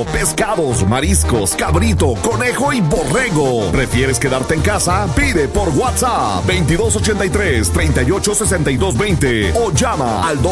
pollo, pescados, mariscos, cabrito, conejo y borrego. ¿Prefieres quedarte en casa? Pide por WhatsApp 2283-386220 o llama al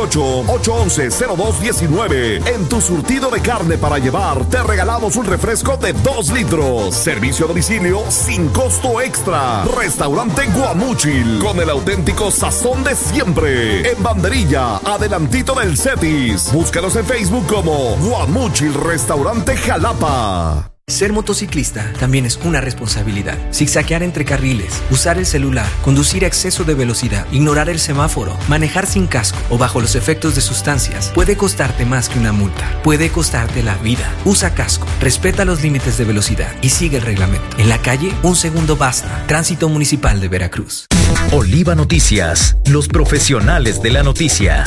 228-811-0219. En tu surtido de carne para llevar, te regalamos un refresco de 2 litros. Servicio a domicilio sin costo extra. Restaurante Guamúchil, con el auténtico sazón de siempre. En Banderilla, adelantito del Cetis. Búscanos en Facebook como Guamúchil Restaurante Jalapa. Ser motociclista también es una responsabilidad. Zigzaguear entre carriles, usar el celular, conducir a exceso de velocidad, ignorar el semáforo, manejar sin casco o bajo los efectos de sustancias puede costarte más que una multa. Puede costarte la vida. Usa casco, respeta los límites de velocidad y sigue el reglamento. En la calle, un segundo basta. Tránsito Municipal de Veracruz. Oliva Noticias, los profesionales de la noticia.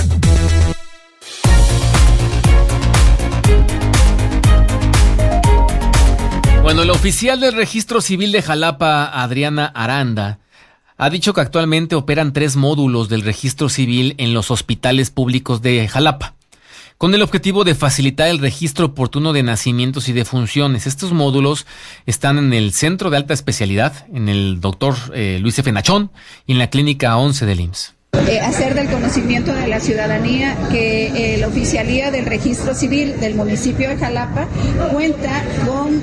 Bueno, el oficial del Registro Civil de Jalapa, Adriana Aranda, ha dicho que actualmente operan 3 módulos del Registro Civil en los hospitales públicos de Jalapa, con el objetivo de facilitar el registro oportuno de nacimientos y defunciones. Estos módulos están en el Centro de Alta Especialidad, en el Dr. Luis F. Nachón y en la Clínica 11 del IMSS. Hacer del conocimiento de la ciudadanía que la Oficialía del Registro Civil del municipio de Jalapa cuenta con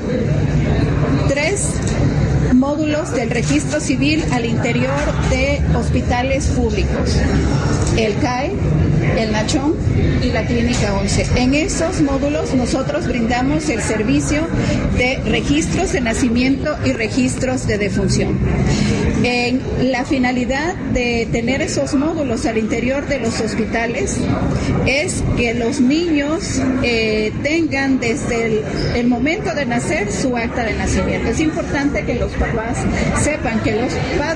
3 módulos del registro civil al interior de hospitales públicos: el CAE, el Nachón y la Clínica 11. En esos módulos nosotros brindamos el servicio de registros de nacimiento y registros de defunción. En la finalidad de tener esos módulos al interior de los hospitales es que los niños tengan desde el momento de nacer su acta de nacimiento. Es importante que los papás sepan, que los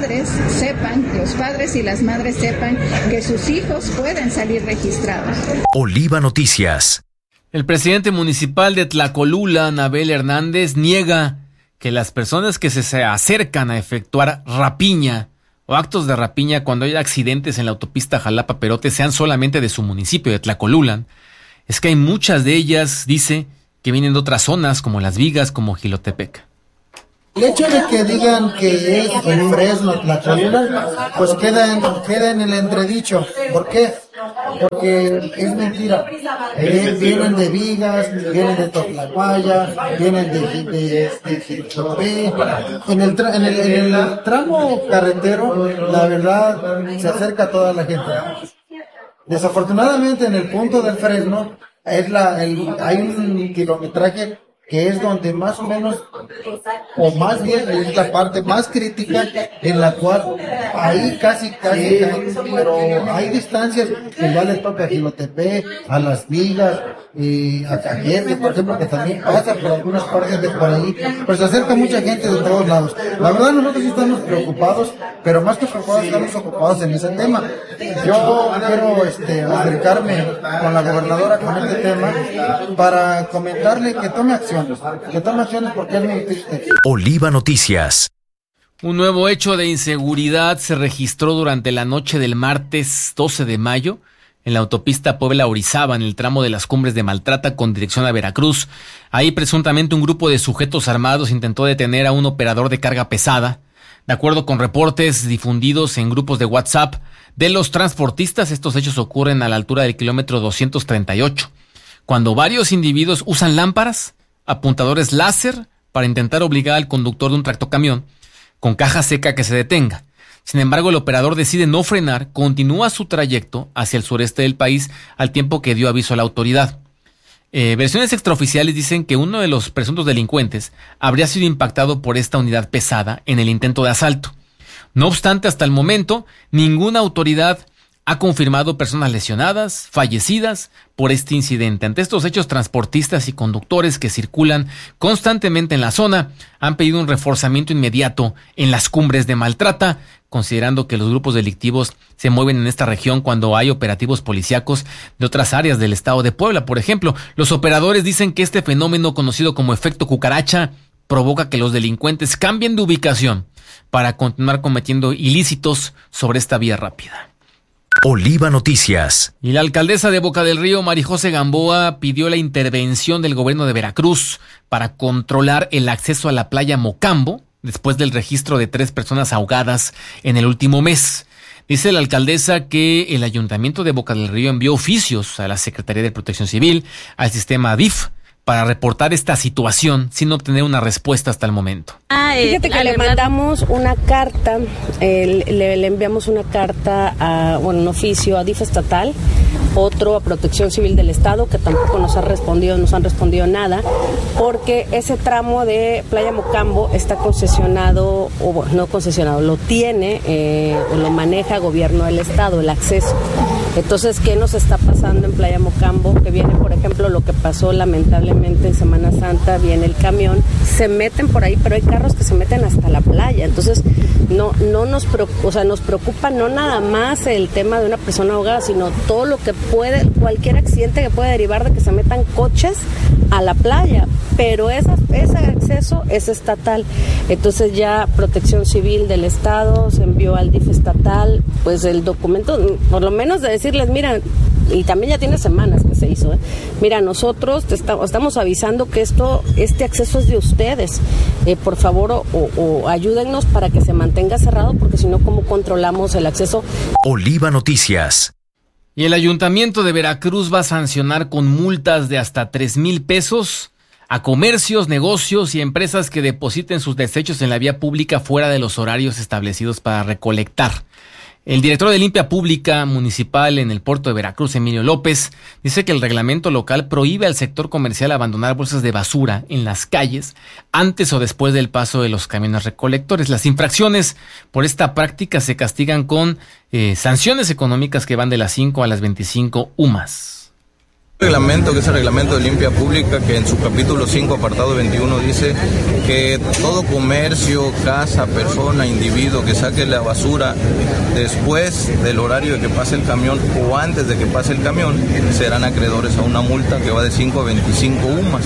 padres y las madres sepan que sus hijos pueden salir registrados. Oliva Noticias. El presidente municipal de Tlacolula, Nabel Hernández, niega que las personas que se acercan a efectuar rapiña o actos de rapiña cuando hay accidentes en la autopista Jalapa-Perote sean solamente de su municipio, de Tlacolula. Es que hay muchas de ellas, dice, que vienen de otras zonas como Las Vigas, como Jilotepec. El hecho de que digan que es en Fresno, Tlacolula, pues queda en el entredicho. ¿Por qué? Porque es mentira. Vienen de Vigas, vienen de Totlahuaya, vienen de Chopé. En el tramo carretero, la verdad, se acerca toda la gente. Desafortunadamente, en el punto del Fresno, hay un kilometraje que es donde más o menos, o más bien es la parte más crítica, en la cual ahí casi, pero hay distancias que ya le toca a Jilotepec, a Las Vigas, a Cajergue, por ejemplo, que también pasa por algunas partes de por ahí, pero se acerca mucha gente de todos lados. La verdad, nosotros sí estamos preocupados, pero más que preocupados, estamos ocupados en ese tema. Yo quiero acercarme con la gobernadora con este tema para comentarle que tome acciones porque es muy triste. Oliva Noticias. Un nuevo hecho de inseguridad se registró durante la noche del martes 12 de mayo en la autopista Puebla-Orizaba, en el tramo de las Cumbres de Maltrata con dirección a Veracruz. Ahí presuntamente un grupo de sujetos armados intentó detener a un operador de carga pesada. De acuerdo con reportes difundidos en grupos de WhatsApp de los transportistas, estos hechos ocurren a la altura del kilómetro 238, cuando varios individuos usan lámparas, apuntadores láser para intentar obligar al conductor de un tractocamión con caja seca que se detenga. Sin embargo, el operador decide no frenar, continúa su trayecto hacia el sureste del país al tiempo que dio aviso a la autoridad. Versiones extraoficiales dicen que uno de los presuntos delincuentes habría sido impactado por esta unidad pesada en el intento de asalto. No obstante, hasta el momento, ninguna autoridad ha confirmado personas lesionadas, fallecidas por este incidente. Ante estos hechos, transportistas y conductores que circulan constantemente en la zona han pedido un reforzamiento inmediato en las Cumbres de Maltrata, considerando que los grupos delictivos se mueven en esta región cuando hay operativos policíacos de otras áreas del estado de Puebla. Por ejemplo, los operadores dicen que este fenómeno conocido como efecto cucaracha provoca que los delincuentes cambien de ubicación para continuar cometiendo ilícitos sobre esta vía rápida. Oliva Noticias. Y la alcaldesa de Boca del Río, Marijose Gamboa, pidió la intervención del gobierno de Veracruz para controlar el acceso a la playa Mocambo después del registro de 3 personas ahogadas en el último mes. Dice la alcaldesa que el ayuntamiento de Boca del Río envió oficios a la Secretaría de Protección Civil, al sistema DIF, para reportar esta situación sin obtener una respuesta hasta el momento. Fíjate que le mandamos una carta, le enviamos una carta un oficio a DIF estatal, otro a Protección Civil del Estado, que tampoco nos han respondido nada, porque ese tramo de Playa Mocambo está concesionado, o no concesionado, lo tiene, lo maneja Gobierno del Estado, el acceso. Entonces, ¿qué nos está pasando en Playa Mocambo? Que viene, por ejemplo, lo que pasó lamentablemente en Semana Santa, viene el camión, se meten por ahí, pero hay carros que se meten hasta la playa. Entonces, no nos preocupa, nos preocupa no nada más el tema de una persona ahogada, sino todo lo que cualquier accidente que puede derivar de que se metan coches a la playa. Pero ese acceso es estatal. Entonces ya Protección Civil del Estado se envió al DIF estatal, pues el documento, por lo menos de decirles, mira, y también ya tiene semanas que se hizo, mira, nosotros estamos avisando que este acceso es de ustedes, por favor, o ayúdennos para que se mantenga cerrado, porque si no, ¿cómo controlamos el acceso? Oliva Noticias. Y el Ayuntamiento de Veracruz va a sancionar con multas de hasta 3,000 pesos a comercios, negocios y empresas que depositen sus desechos en la vía pública fuera de los horarios establecidos para recolectar. El director de Limpia Pública Municipal en el puerto de Veracruz, Emilio López, dice que el reglamento local prohíbe al sector comercial abandonar bolsas de basura en las calles antes o después del paso de los camiones recolectores. Las infracciones por esta práctica se castigan con sanciones económicas que van de las 5 a las 25 UMAS. Reglamento, que es el reglamento de limpia pública, que en su capítulo 5, apartado 21, dice que todo comercio, casa, persona, individuo que saque la basura después del horario de que pase el camión o antes de que pase el camión serán acreedores a una multa que va de 5 a 25 UMAS.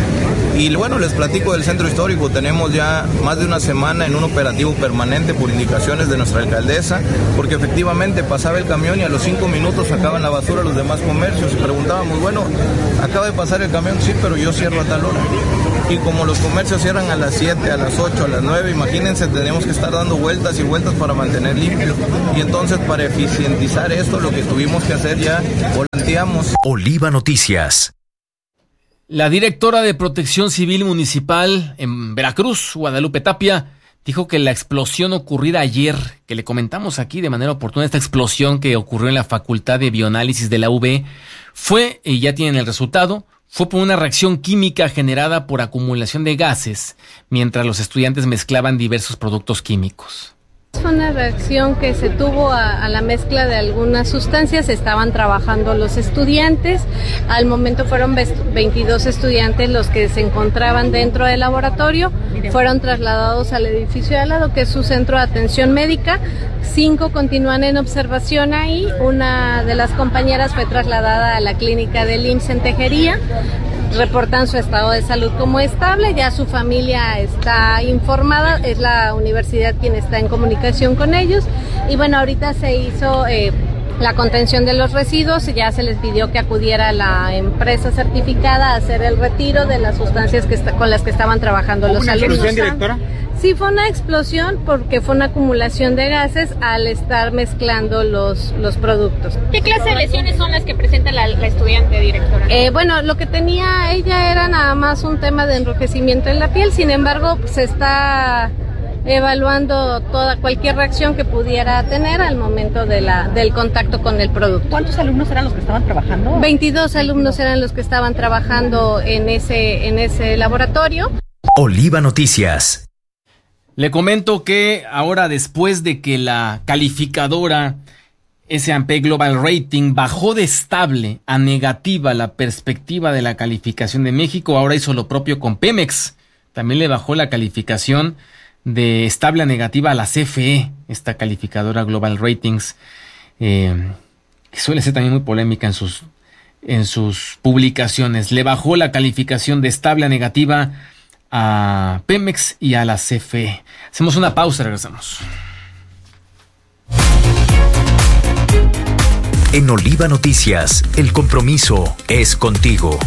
Y bueno, les platico del centro histórico. Tenemos ya más de una semana en un operativo permanente por indicaciones de nuestra alcaldesa, porque efectivamente pasaba el camión y a los 5 minutos sacaban la basura a los demás comercios y preguntábamos, bueno, acaba de pasar el camión, sí, pero yo cierro a tal hora. Y como los comercios cierran a las 7, a las 8, a las 9, imagínense, tenemos que estar dando vueltas y vueltas para mantener limpio. Y entonces, para eficientizar esto, lo que tuvimos que hacer ya, volanteamos. Oliva Noticias. La directora de Protección Civil Municipal en Veracruz, Guadalupe Tapia, dijo que la explosión ocurrida ayer, que le comentamos aquí de manera oportuna, esta explosión que ocurrió en la Facultad de Bioanálisis de la UB, fue, y ya tienen el resultado, fue por una reacción química generada por acumulación de gases, mientras los estudiantes mezclaban diversos productos químicos. Fue una reacción que se tuvo a la mezcla de algunas sustancias. Estaban trabajando los estudiantes. Al momento fueron 22 estudiantes los que se encontraban dentro del laboratorio. Fueron trasladados al edificio de al lado, que es su centro de atención médica. 5 continúan en observación ahí. Una de las compañeras fue trasladada a la clínica del IMSS en Tejería. Reportan su estado de salud como estable, ya su familia está informada, es la universidad quien está en comunicación con ellos, y bueno, ahorita se hizo la contención de los residuos, ya se les pidió que acudiera a la empresa certificada a hacer el retiro de las sustancias con las que estaban trabajando los alumnos. ¿Una explosión, directora? Sí, fue una explosión porque fue una acumulación de gases al estar mezclando los productos. ¿Qué clase de lesiones son las que presenta la estudiante, directora? Bueno, lo que tenía ella era nada más un tema de enrojecimiento en la piel, sin embargo, se está evaluando cualquier reacción que pudiera tener al momento del contacto con el producto. ¿Cuántos alumnos eran los que estaban trabajando? 22 alumnos eran los que estaban trabajando en ese laboratorio. Oliva Noticias. Le comento que ahora, después de que la calificadora S&P Global Rating bajó de estable a negativa la perspectiva de la calificación de México, ahora hizo lo propio con Pemex. También le bajó la calificación de estable a negativa a la CFE, esta calificadora Global Ratings, que suele ser también muy polémica en sus publicaciones. Le bajó la calificación de estable a negativa a Pemex y a la CFE. Hacemos una pausa, regresamos. En Oliva Noticias, el compromiso es contigo.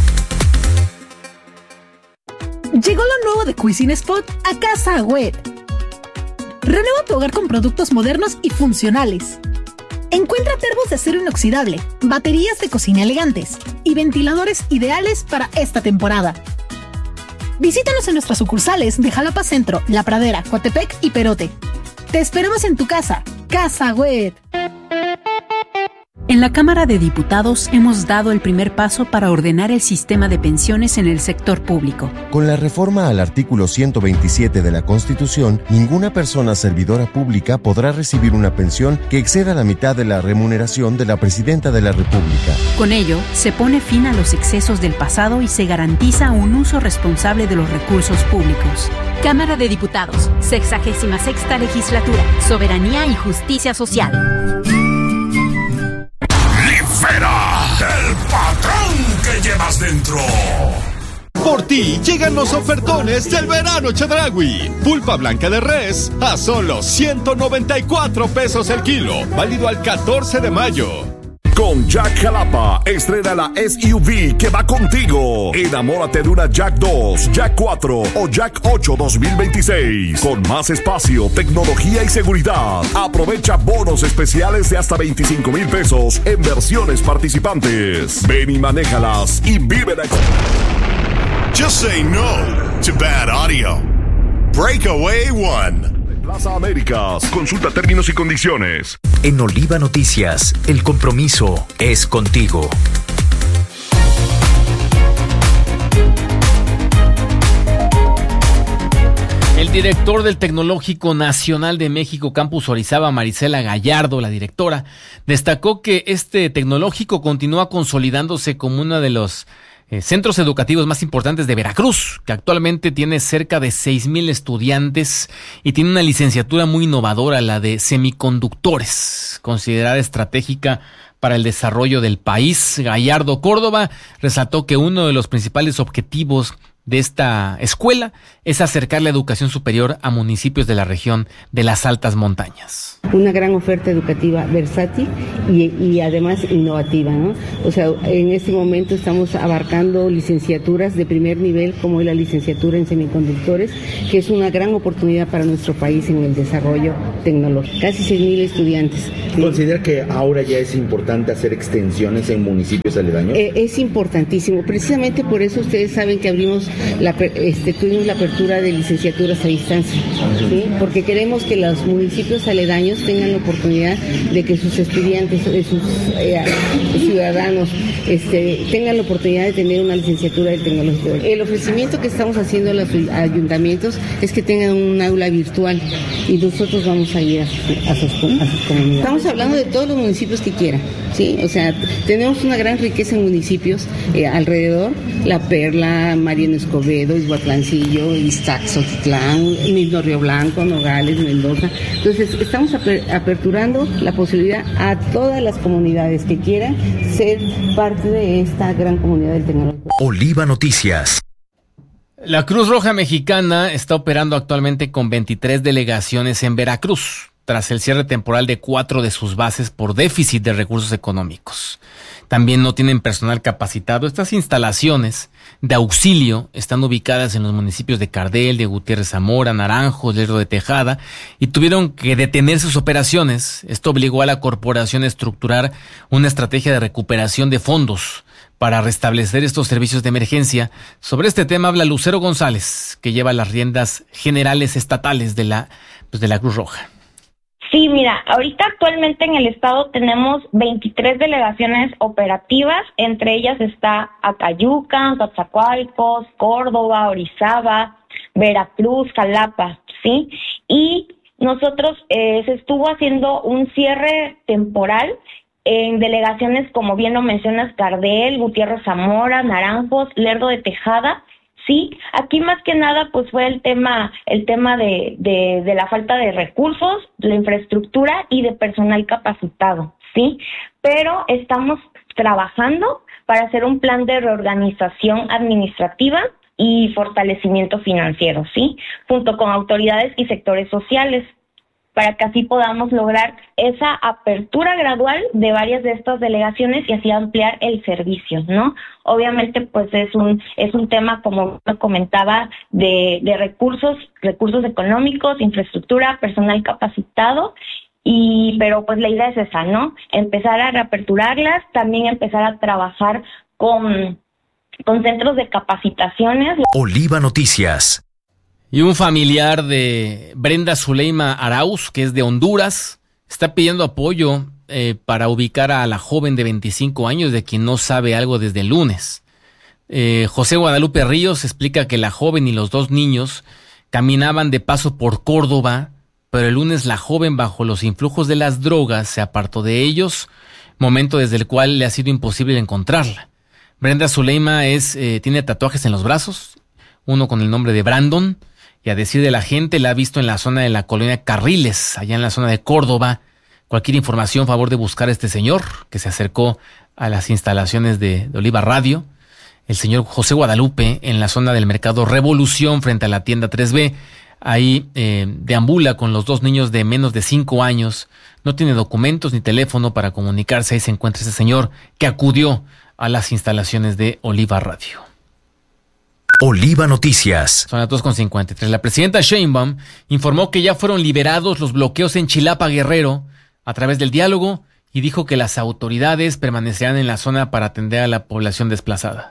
Llegó lo nuevo de Cuisine Spot a Casa Agüed. Renueva tu hogar con productos modernos y funcionales. Encuentra termos de acero inoxidable, baterías de cocina elegantes y ventiladores ideales para esta temporada. Visítanos en nuestras sucursales de Jalapa Centro, La Pradera, Coatepec y Perote. Te esperamos en tu casa, Casa Agüed. En la Cámara de Diputados hemos dado el primer paso para ordenar el sistema de pensiones en el sector público. Con la reforma al artículo 127 de la Constitución, ninguna persona servidora pública podrá recibir una pensión que exceda la mitad de la remuneración de la Presidenta de la República. Con ello, se pone fin a los excesos del pasado y se garantiza un uso responsable de los recursos públicos. Cámara de Diputados, 66ª Legislatura, Soberanía y Justicia Social. ¡Libera el patrón que llevas dentro! Por ti llegan los ofertones del verano Chedraui. Pulpa blanca de res a solo 194 pesos el kilo. Válido al 14 de mayo. Con Jack Jalapa, estrena la SUV que va contigo. Enamórate de una Jack 2, Jack 4 o Jack 8 2026. Con más espacio, tecnología y seguridad. Aprovecha bonos especiales de hasta 25,000 pesos en versiones participantes. Ven y manéjalas y vive la... Just say no to bad audio. Breakaway One. Plaza Américas. Consulta términos y condiciones. En Oliva Noticias, el compromiso es contigo. El director del Tecnológico Nacional de México, Campus Orizaba, Marisela Gallardo, la directora, destacó que este tecnológico continúa consolidándose como uno de los centros educativos más importantes de Veracruz, que actualmente tiene cerca de 6,000 estudiantes y tiene una licenciatura muy innovadora, la de semiconductores, considerada estratégica para el desarrollo del país. Gallardo Córdoba resaltó que uno de los principales objetivos de esta escuela es acercar la educación superior a municipios de la región de las altas montañas. Una gran oferta educativa versátil y además innovativa, ¿no? O sea, en este momento estamos abarcando licenciaturas de primer nivel, como es la licenciatura en semiconductores, que es una gran oportunidad para nuestro país en el desarrollo tecnológico. Casi 6,000 estudiantes. ¿Sí? ¿Considera que ahora ya es importante hacer extensiones en municipios aledaños? Es importantísimo. Precisamente por eso ustedes saben que tuvimos la apertura de licenciaturas a distancia, ¿sí? Porque queremos que los municipios aledaños tengan la oportunidad de que sus estudiantes, sus ciudadanos, tengan la oportunidad de tener una licenciatura de tecnología. El ofrecimiento que estamos haciendo a los ayuntamientos es que tengan un aula virtual y nosotros vamos a ir a sus comunidades. Estamos hablando de todos los municipios que quieran, ¿sí? O sea, tenemos una gran riqueza en municipios alrededor, La Perla, Mariano Escobedo, Izhuatlancillo, Iztac, Xochitlán, mismo Río Blanco, Nogales, Mendoza. Entonces, estamos aperturando la posibilidad a todas las comunidades que quieran ser parte de esta gran comunidad del tecnológico. Oliva Noticias. La Cruz Roja Mexicana está operando actualmente con 23 delegaciones en Veracruz, tras el cierre temporal de 4 de sus bases por déficit de recursos económicos. También no tienen personal capacitado. Estas instalaciones de auxilio están ubicadas en los municipios de Cardel, de Gutiérrez Zamora, Naranjos, Lerdo de Tejada, y tuvieron que detener sus operaciones. Esto obligó a la corporación a estructurar una estrategia de recuperación de fondos para restablecer estos servicios de emergencia. Sobre este tema habla Lucero González, que lleva las riendas generales estatales de la Cruz Roja. Sí, mira, ahorita actualmente en el estado tenemos 23 delegaciones operativas, entre ellas está Acayuca, Coatzacoalcos, Córdoba, Orizaba, Veracruz, Jalapa, ¿sí? Y nosotros se estuvo haciendo un cierre temporal en delegaciones, como bien lo mencionas, Cardel, Gutiérrez Zamora, Naranjos, Lerdo de Tejada. Sí, aquí más que nada pues fue el tema de la falta de recursos, de la infraestructura y de personal capacitado, ¿sí? Pero estamos trabajando para hacer un plan de reorganización administrativa y fortalecimiento financiero, ¿sí? Junto con autoridades y sectores sociales, para que así podamos lograr esa apertura gradual de varias de estas delegaciones y así ampliar el servicio, ¿no? Obviamente, pues es un tema, como comentaba, de recursos económicos, infraestructura, personal capacitado, pero pues la idea es esa, ¿no? Empezar a reaperturarlas, también empezar a trabajar con centros de capacitaciones. Oliva Noticias. Y un familiar de Brenda Zuleima Arauz, que es de Honduras, está pidiendo apoyo para ubicar a la joven de 25 años de quien no sabe algo desde el lunes. José Guadalupe Ríos explica que la joven y los 2 niños caminaban de paso por Córdoba, pero el lunes la joven, bajo los influjos de las drogas, se apartó de ellos, momento desde el cual le ha sido imposible encontrarla. Brenda Zuleima tiene tatuajes en los brazos, uno con el nombre de Brandon, y a decir de la gente la ha visto en la zona de la colonia Carriles, allá en la zona de Córdoba. Cualquier información, favor de buscar a este señor que se acercó a las instalaciones de Oliva Radio, el señor José Guadalupe, en la zona del Mercado Revolución, frente a la tienda 3B. Ahí deambula con los 2 niños de menos de 5 años, no tiene documentos ni teléfono para comunicarse. Ahí se encuentra ese señor que acudió a las instalaciones de Oliva Radio. Oliva Noticias. Son las 2:53. La presidenta Sheinbaum informó que ya fueron liberados los bloqueos en Chilapa, Guerrero, a través del diálogo, y dijo que las autoridades permanecerán en la zona para atender a la población desplazada.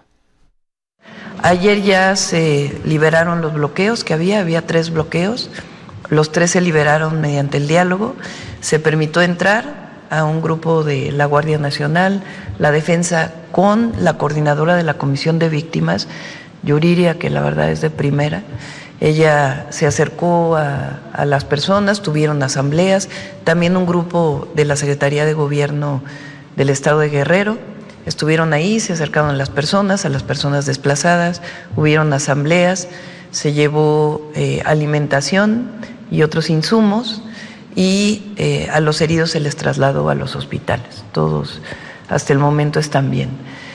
Ayer ya se liberaron los bloqueos que había 3 bloqueos, los 3 se liberaron mediante el diálogo, se permitió entrar a un grupo de la Guardia Nacional, la Defensa, con la coordinadora de la Comisión de Víctimas, Yuriria, que la verdad es de primera. Ella se acercó a las personas, tuvieron asambleas, también un grupo de la Secretaría de Gobierno del Estado de Guerrero, estuvieron ahí, se acercaron a las personas desplazadas, hubieron asambleas, se llevó alimentación y otros insumos, y a los heridos se les trasladó a los hospitales. Todos hasta el momento están bien.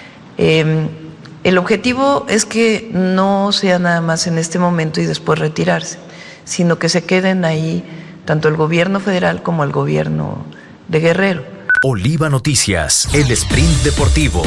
El objetivo es que no sea nada más en este momento y después retirarse, sino que se queden ahí tanto el gobierno federal como el gobierno de Guerrero. Oliva Noticias, el sprint deportivo.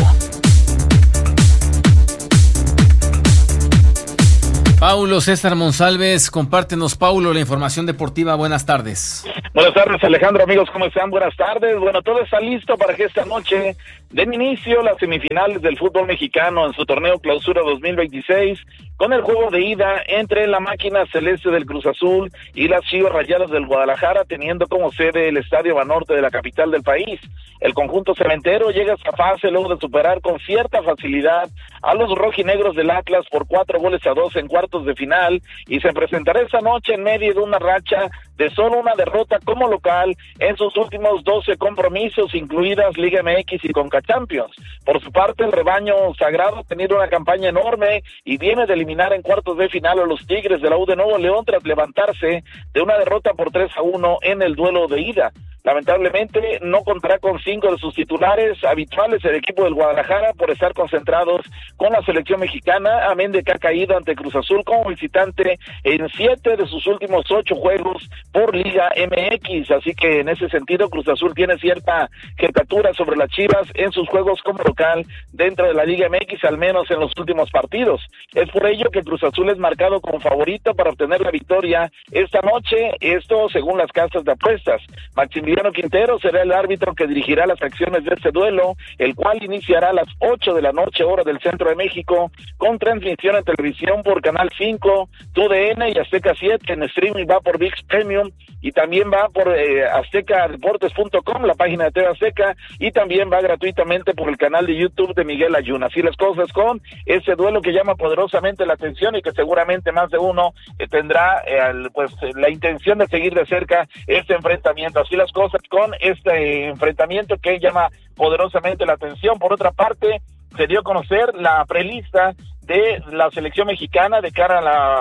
Paulo César Monsalves, compártenos, Paulo, la información deportiva. Buenas tardes. Buenas tardes, Alejandro, amigos, ¿cómo están? Buenas tardes. Bueno, todo está listo para que esta noche den inicio las semifinales del fútbol mexicano en su torneo Clausura 2026, con el juego de ida entre la máquina celeste del Cruz Azul y las Chivas Rayadas del Guadalajara, teniendo como sede el Estadio Banorte de la capital del país. El conjunto cementero llega a esta fase luego de superar con cierta facilidad a los rojinegros del Atlas por 4-2 en cuartos de final, y se presentará esta noche en medio de una racha de solo una derrota como local en sus últimos 12 compromisos, incluidas Liga MX y Conca Champions. Por su parte, el rebaño sagrado ha tenido una campaña enorme y viene de eliminar en cuartos de final a los Tigres de la U de Nuevo León tras levantarse de una derrota por 3-1 en el duelo de ida. Lamentablemente no contará con 5 de sus titulares habituales el equipo del Guadalajara por estar concentrados con la selección mexicana, amén de que ha caído ante Cruz Azul como visitante en 7 de sus últimos 8 juegos por Liga MX, así que en ese sentido Cruz Azul tiene cierta jefatura sobre las Chivas en sus juegos como local dentro de la Liga MX, al menos en los últimos partidos. Es por ello que Cruz Azul es marcado como favorito para obtener la victoria esta noche, esto según las casas de apuestas. Maximiliano Quintero será el árbitro que dirigirá las acciones de este duelo, el cual iniciará a las 8 de la noche, hora del centro de México, con transmisión en televisión por Canal 5, TUDN y Azteca 7, en streaming va por ViX Premium, y también va por aztecadeportes.com, la página de TV Azteca, y también va gratuitamente por el canal de YouTube de Miguel Ayun. Así las cosas con ese duelo que llama poderosamente la atención y que seguramente más de uno tendrá la intención de seguir de cerca este enfrentamiento. Así las cosas con este enfrentamiento que llama poderosamente la atención. Por otra parte, se dio a conocer la prelista de la selección mexicana de cara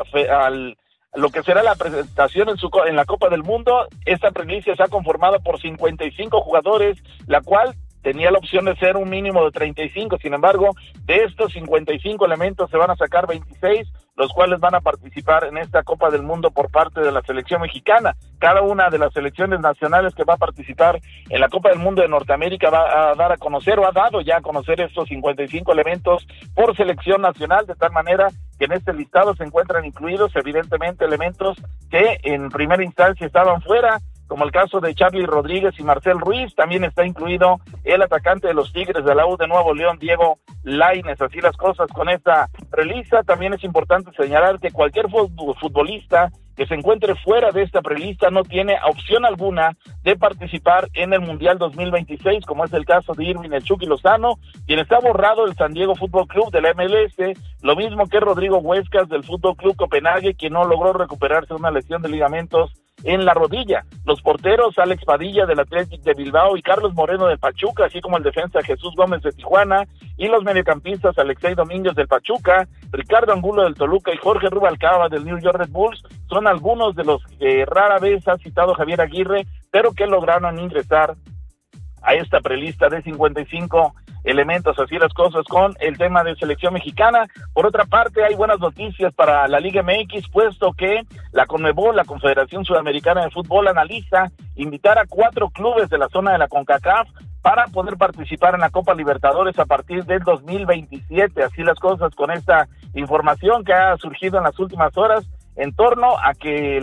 a lo que será la presentación en la Copa del Mundo. Esta prelista está conformada por 55 jugadores, la cual tenía la opción de ser un mínimo de 35, sin embargo, de estos 55 elementos se van a sacar 26, los cuales van a participar en esta Copa del Mundo por parte de la selección mexicana. Cada una de las selecciones nacionales que va a participar en la Copa del Mundo de Norteamérica va a dar a conocer, o ha dado ya a conocer estos 55 elementos por selección nacional, de tal manera que en este listado se encuentran incluidos, evidentemente, elementos que en primera instancia estaban fuera, como el caso de Charly Rodríguez y Marcel Ruiz. También está incluido el atacante de los Tigres de la U de Nuevo León, Diego Lainez. Así las cosas con esta prelista. También es importante señalar que cualquier futbolista que se encuentre fuera de esta prelista no tiene opción alguna de participar en el Mundial 2026, como es el caso de Irving El Chucky Lozano, quien está borrado del San Diego Fútbol Club de la MLS, lo mismo que Rodrigo Huescas del Fútbol Club Copenhague, quien no logró recuperarse de una lesión de ligamentos en la rodilla. Los porteros Alex Padilla del Athletic de Bilbao y Carlos Moreno del Pachuca, así como el defensa Jesús Gómez de Tijuana, y los mediocampistas Alexei Domínguez del Pachuca, Ricardo Angulo del Toluca y Jorge Rubalcaba del New York Red Bulls, son algunos de los que rara vez ha citado Javier Aguirre, pero que lograron ingresar a esta prelista de 55 elementos. Así las cosas con el tema de selección mexicana. Por otra parte, hay buenas noticias para la Liga MX, puesto que la CONMEBOL, la Confederación Sudamericana de Fútbol, analiza invitar a 4 clubes de la zona de la CONCACAF para poder participar en la Copa Libertadores a partir del 2027. Así las cosas con esta información que ha surgido en las últimas horas en torno a que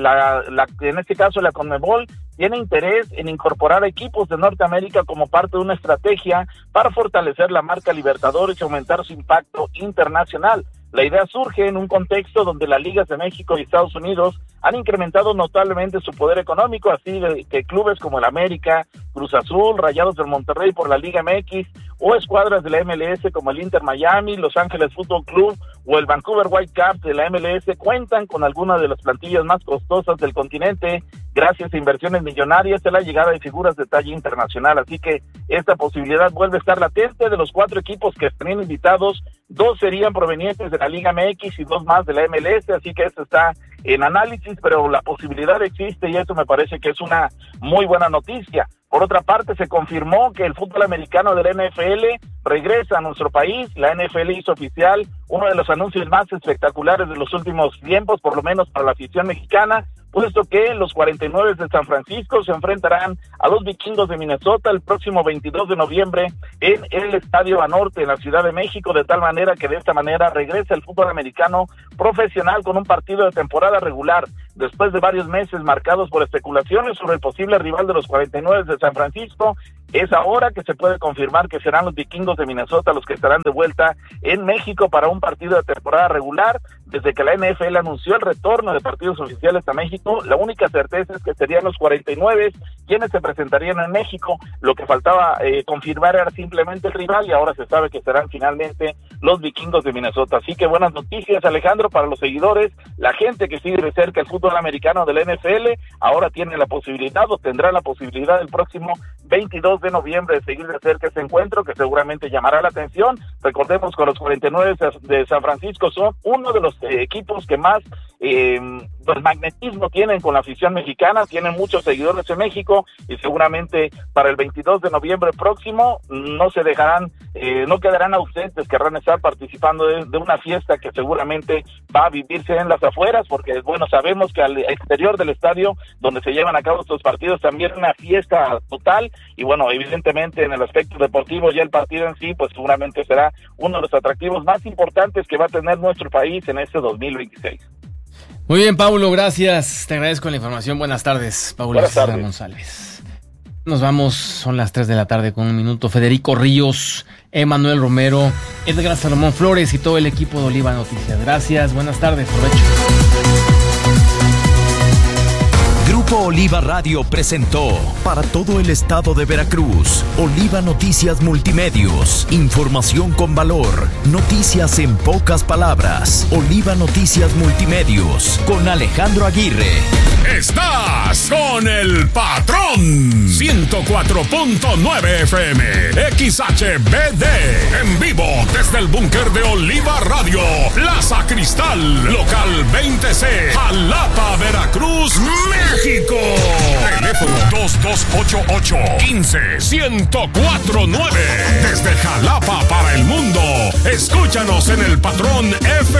en este caso la CONMEBOL tiene interés en incorporar equipos de Norteamérica como parte de una estrategia para fortalecer la marca Libertadores y aumentar su impacto internacional. La idea surge en un contexto donde las ligas de México y Estados Unidos han incrementado notablemente su poder económico, así que clubes como el América, Cruz Azul, Rayados del Monterrey por la Liga MX o escuadras de la MLS como el Inter Miami, Los Ángeles Fútbol Club o el Vancouver Whitecaps de la MLS cuentan con algunas de las plantillas más costosas del continente gracias a inversiones millonarias y la llegada de figuras de talla internacional. Así que esta posibilidad vuelve a estar latente. De los 4 equipos que estarían invitados, 2 serían provenientes de la Liga MX y 2 más de la MLS, así que esto está en análisis, pero la posibilidad existe y eso me parece que es una muy buena noticia. Por otra parte, se confirmó que el fútbol americano de la NFL regresa a nuestro país. La NFL hizo oficial uno de los anuncios más espectaculares de los últimos tiempos, por lo menos para la afición mexicana, puesto que los 49 de San Francisco se enfrentarán a los Vikingos de Minnesota el próximo 22 de noviembre en el Estadio Banorte en la Ciudad de México, de tal manera que de esta manera regresa el fútbol americano profesional con un partido de temporada regular, después de varios meses marcados por especulaciones sobre el posible rival de los 49 de San Francisco. Es ahora que se puede confirmar que serán los Vikingos de Minnesota los que estarán de vuelta en México para un partido de temporada regular. Desde que la NFL anunció el retorno de partidos oficiales a México, la única certeza es que serían los 49 quienes se presentarían en México. Lo que faltaba confirmar era simplemente el rival y ahora se sabe que serán finalmente los Vikingos de Minnesota. Así que buenas noticias, Alejandro, para los seguidores, la gente que sigue de cerca el fútbol americano de la NFL, ahora tiene la posibilidad o tendrá la posibilidad el próximo 22 de noviembre de seguir de cerca ese encuentro que seguramente llamará la atención. Recordemos que los 49 de San Francisco son uno de los equipos que más pues magnetismo tienen con la afición mexicana, tienen muchos seguidores en México y seguramente para el 22 de noviembre próximo no se dejarán, no quedarán ausentes, querrán estar participando de una fiesta que seguramente va a vivirse en las afueras, porque bueno, sabemos que al exterior del estadio donde se llevan a cabo estos partidos también una fiesta total y bueno, evidentemente en el aspecto deportivo ya el partido en sí pues seguramente será uno de los atractivos más importantes que va a tener nuestro país en este 2026. Muy bien, Paulo, gracias. Te agradezco la información. Buenas tardes, Paulo González. Nos vamos, son las 3 de la tarde con 1 minuto. Federico Ríos, Emanuel Romero, Edgar Salomón Flores y todo el equipo de Oliva Noticias. Gracias, buenas tardes, provecho. Grupo Oliva Radio presentó para todo el estado de Veracruz, Oliva Noticias Multimedios, información con valor, noticias en pocas palabras. Oliva Noticias Multimedios con Alejandro Aguirre. Estás con el patrón 104.9 FM XHBD en vivo desde el búnker de Oliva Radio, Plaza Cristal, local 20C, Jalapa, Veracruz, México. México. Teléfono 2288-15-1049. Desde Jalapa para el mundo. Escúchanos en el patrón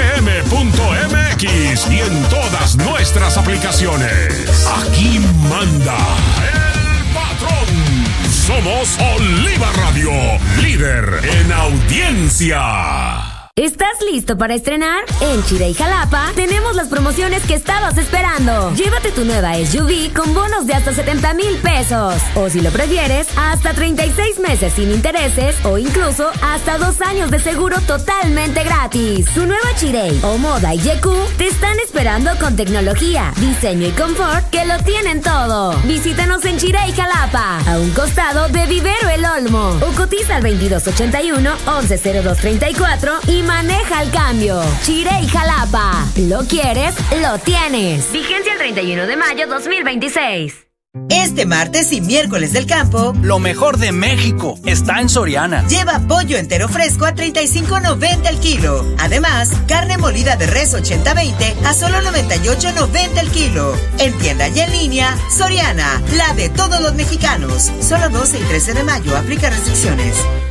FM.mx y en todas nuestras aplicaciones. Aquí manda el patrón. Somos Oliva Radio, líder en audiencia. ¿Estás listo para estrenar? En Chirey Jalapa tenemos las promociones que estabas esperando. Llévate tu nueva SUV con bonos de hasta 70,000 pesos. O si lo prefieres, hasta 36 meses sin intereses o incluso hasta 2 años de seguro totalmente gratis. Tu nueva Chirey o Moda y YQ te están esperando con tecnología, diseño y confort que lo tienen todo. Visítanos en Chirey Jalapa, a un costado de Vivero El Olmo. O cotiza al 2281-110234 y maneja el cambio. Chirey Jalapa. ¿Lo quieres? Lo tienes. Vigencia el 31 de mayo 2026. Este martes y miércoles del campo, lo mejor de México está en Soriana. Lleva pollo entero fresco a $35.90 el kilo. Además, carne molida de res 80-20 a solo $98.90 el kilo. En tienda y en línea, Soriana, la de todos los mexicanos. Solo 12 y 13 de mayo, aplica restricciones.